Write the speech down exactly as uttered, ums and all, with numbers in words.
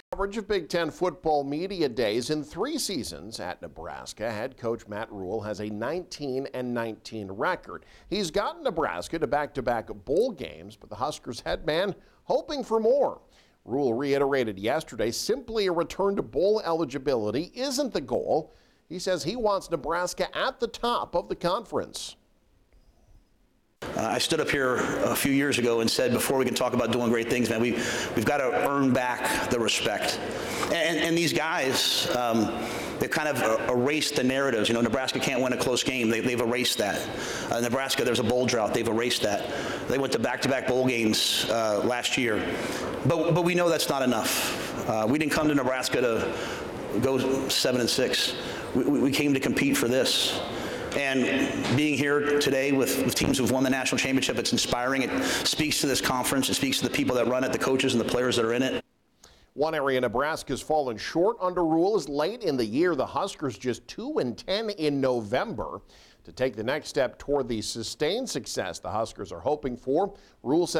Coverage of Big Ten football media days in three seasons at Nebraska. Head coach Matt Rhule has a nineteen and nineteen record. He's gotten Nebraska to back-to-back bowl games, but the Huskers head man hoping for more. Rhule reiterated yesterday simply a return to bowl eligibility isn't the goal. He says he wants Nebraska at the top of the conference. Uh, I stood up here a few years ago and said, before we can talk about doing great things, man, we, we've got to earn back the respect. And, and these guys, um, they've kind of erased the narratives. You know, Nebraska can't win a close game. They, they've erased that. Uh, Nebraska, there's a bowl drought. They've erased that. They went to back-to-back bowl games uh, last year. But, but we know that's not enough. Uh, we didn't come to Nebraska to go seven and six. We, we came to compete for this. And being here today with, with teams who've won the national championship, it's inspiring. It speaks to this conference. It speaks to the people that run it, the coaches and the players that are in it. One area Nebraska's fallen short under Rhule is late in the year. The Huskers just two and ten in November. To take the next step toward the sustained success the Huskers are hoping for, Rhule said